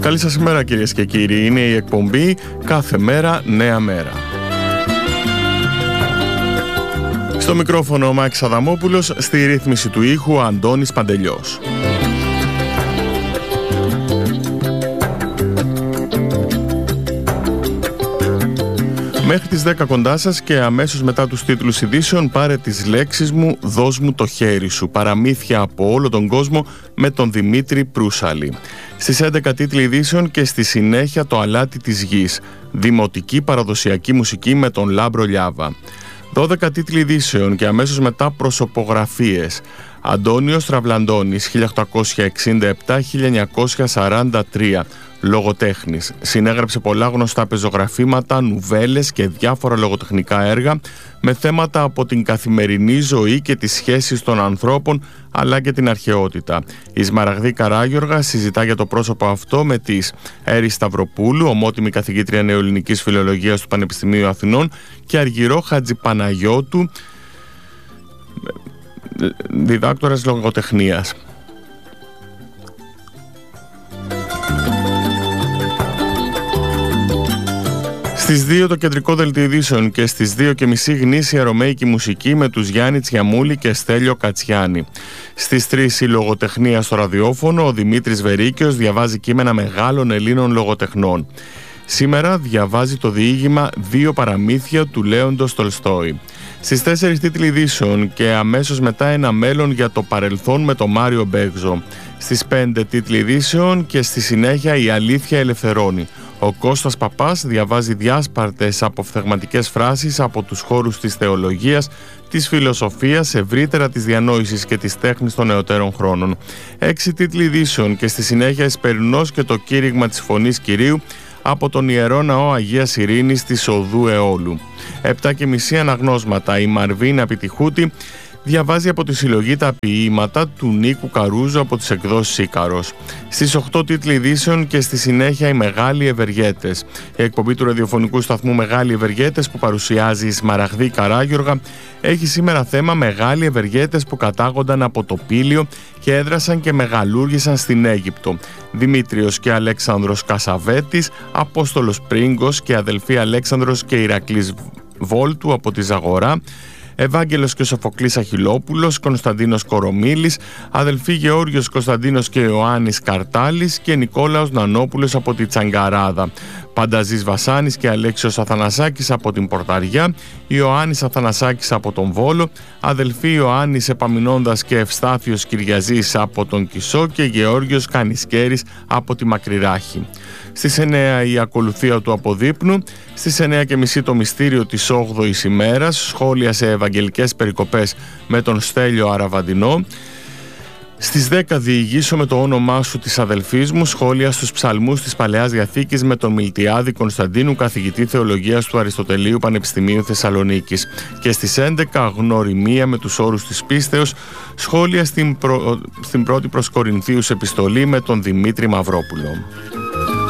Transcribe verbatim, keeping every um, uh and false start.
Καλή σας ημέρα κυρίες και κύριοι. Είναι η εκπομπή «Κάθε μέρα νέα μέρα». Στο μικρόφωνο ο Μάκης Αδαμόπουλος, στη ρύθμιση του ήχου ο Αντώνης Παντελιός. Μέχρι τις δέκα κοντά σας και αμέσως μετά τους τίτλους ειδήσεων πάρε τις λέξεις μου, δώσ' μου το χέρι σου. Παραμύθια από όλο τον κόσμο με τον Δημήτρη Προύσαλη. Στις έντεκα τίτλοι ειδήσεων και στη συνέχεια το αλάτι της γης. Δημοτική παραδοσιακή μουσική με τον Λάμπρο Λιάβα. δώδεκα τίτλοι ειδήσεων και αμέσως μετά προσωπογραφίες. Αντώνιος Τραβλαντώνης, χίλια οκτακόσια εξήντα επτά με χίλια εννιακόσια σαράντα τρία. Λογοτέχνης. Συνέγραψε πολλά γνωστά πεζογραφήματα, νουβέλες και διάφορα λογοτεχνικά έργα με θέματα από την καθημερινή ζωή και τις σχέσεις των ανθρώπων αλλά και την αρχαιότητα. Η Σμαραγδή Καράγιοργα συζητά για το πρόσωπο αυτό με τις Έρη Σταυροπούλου, ομότιμη καθηγήτρια νεοελληνικής φιλολογίας του Πανεπιστημίου Αθηνών, και Αργυρό Χατζηπαναγιώτου, διδάκτορας λογοτεχνίας. Στις δύο το κεντρικό δελτίο ειδήσεων και στις δύο και μισή γνήσια ρωμαϊκή μουσική με τους Γιάννη Τσιαμούλη και Στέλιο Κατσιάνη. Στις τρεις η λογοτεχνία στο ραδιόφωνο, ο Δημήτρης Βερίκιος διαβάζει κείμενα μεγάλων Ελλήνων λογοτεχνών. Σήμερα διαβάζει το διήγημα «Δύο παραμύθια» του Λέοντος Τολστόη. Στις τέσσερις τίτλοι ειδήσεων και αμέσως μετά ένα μέλλον για το παρελθόν με τον Μάριο Μπέγζο. Στις πέντε τίτλοι ειδήσεων και στη συνέχεια η αλήθεια ελευθερώνει. Ο Κώστας Παπάς διαβάζει διάσπαρτες αποφθεγματικές φράσεις από τους χώρους της θεολογίας, της φιλοσοφίας, ευρύτερα της διανόησης και της τέχνης των νεωτέρων χρόνων. Έξι τίτλοι ειδήσεων και στη συνέχεια Εσπερινός και το κήρυγμα της Φωνής Κυρίου από τον Ιερό Ναό Αγίας Ειρήνης της Οδού Αιώλου. Επτά και μισή αναγνώσματα. Η Μαρβίνα Πιτιχούτη διαβάζει από τη συλλογή τα ποίηματα του Νίκου Καρούζου από τις εκδόσεις Ίκαρος. Στις οκτώ τίτλοι ειδήσεων και στη συνέχεια οι Μεγάλοι Ευεργέτες. Η εκπομπή του ραδιοφωνικού σταθμού Μεγάλοι Ευεργέτες που παρουσιάζει η Σμαραγδή Καράγιοργα έχει σήμερα θέμα Μεγάλοι Ευεργέτες που κατάγονταν από το Πήλιο και έδρασαν και μεγαλούργησαν στην Αίγυπτο. Δημήτριος και Αλέξανδρος Κασαβέτης, Απόστολος Πρίγκος και αδελφοί Αλέξανδρος και Ηρακλής Βόλτου από τη Ζαγορά, Ευάγγελος και Σοφοκλής Αχιλόπουλος, Κωνσταντίνος Κορομίλης, αδελφοί Γεώργιος Κωνσταντίνος και Ιωάννης Καρτάλης και Νικόλαος Νανόπουλος από τη Τσαγκαράδα, Πανταζής Βασάνης και Αλέξιος Αθανασάκης από την Πορταριά, Ιωάννης Αθανασάκης από τον Βόλο, αδελφοί Ιωάννης Επαμεινώντας και Ευστάθιος Κυριαζής από τον Κισό και Γεώργιος Κανισκέρης από τη Μακρυράχη. Στις εννέα η ακολουθία του Αποδείπνου, στις εννέα και μισή το μυστήριο της όγδοης ημέρας, σχόλια σε ευαγγελικές περικοπές με τον Στέλιο Αραβαντινό. Στις δέκα διηγήσω με το όνομά σου της αδελφής μου, σχόλια στους ψαλμούς της Παλαιάς Διαθήκης με τον Μιλτιάδη Κωνσταντίνου, καθηγητή θεολογίας του Αριστοτελείου Πανεπιστημίου Θεσσαλονίκης. Και στις έντεκα γνωριμία με τους όρους της πίστεως, σχόλια στην, προ... στην πρώτη προς Κορινθίους επιστολή με τον Δημήτρη Μαυρόπουλο.